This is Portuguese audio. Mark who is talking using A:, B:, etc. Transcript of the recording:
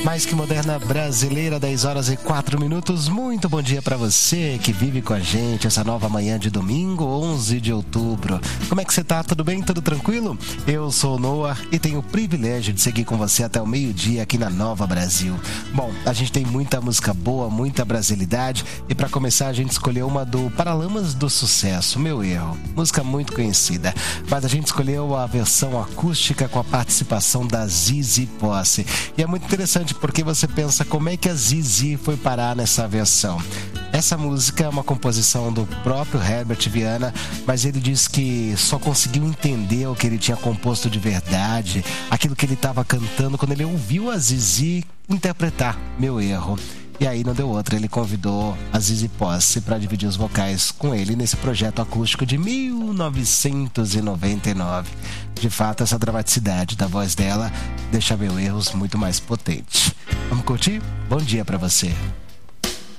A: Mais que moderna brasileira, 10 horas e 4 minutos. Muito bom dia pra você que vive com a gente essa nova manhã de domingo, 11 de outubro. Como é que você tá? Tudo bem? Tudo tranquilo? Eu sou o Noah e tenho o privilégio de seguir com você até o meio-dia aqui na Nova Brasil. Bom, a gente tem muita música boa, muita brasilidade e pra começar a gente escolheu uma do Paralamas do Sucesso, Meu Erro. Música muito conhecida, mas a gente escolheu a versão acústica com a participação da Zizi Posse. E é muito interessante porque você pensa como é que a Zizi foi parar nessa versão. Essa música é uma composição do próprio Herbert Viana, mas ele diz que só conseguiu entender o que ele tinha composto de verdade, aquilo que ele estava cantando, quando ele ouviu a Zizi interpretar Meu Erro. E aí não deu outra, ele convidou a Zizi Posse para dividir os vocais com ele nesse projeto acústico de 1999. De fato, essa dramaticidade da voz dela deixa Meu Erros muito mais potente. Vamos curtir? Bom dia para você.